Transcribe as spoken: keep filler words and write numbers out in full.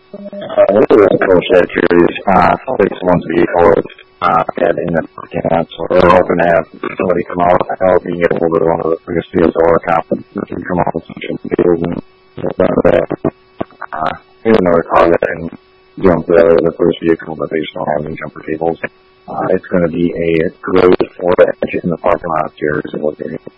Uh, this is a cool shed series. Uh, six months before it's uh, in the parking lot, so we're hoping to have somebody come out and help me get a little bit of one of the biggest fields or confidence that can come out with some shit fields and stuff like that. Uh, here's another car that can jump the, the first vehicle, but they just don't have any jumper cables. Uh, it's going to be a great Ford engine in the parking lot here. So